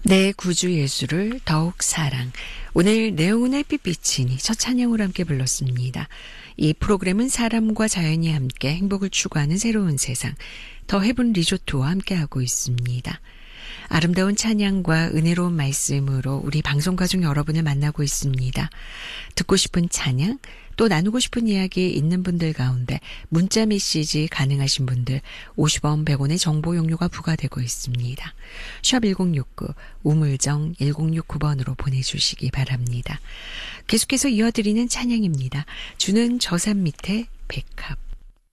내 구주 예수를 더욱 사랑. 오늘 내용은 햇빛 비치니 첫 찬양으로 함께 불렀습니다. 이 프로그램은 사람과 자연이 함께 행복을 추구하는 새로운 세상, 더 헤븐 리조트와 함께하고 있습니다. 아름다운 찬양과 은혜로운 말씀으로 우리 방송가족 여러분을 만나고 있습니다. 듣고 싶은 찬양, 또 나누고 싶은 이야기 있는 분들 가운데 문자 메시지 가능하신 분들 50원 100원의 정보 용료가 부과되고 있습니다. 샵 1069 우물정 1069번으로 보내주시기 바랍니다. 계속해서 이어드리는 찬양입니다. 주는 저 산 밑에 백합.